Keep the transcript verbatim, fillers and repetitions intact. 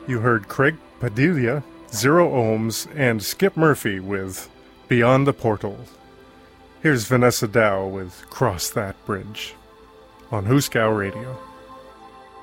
You heard Craig Padilla, Zero Ohms, and Skip Murphy with Beyond the Portal. Here's Vanessa Dow with Cross That Bridge on Hooskow Radio.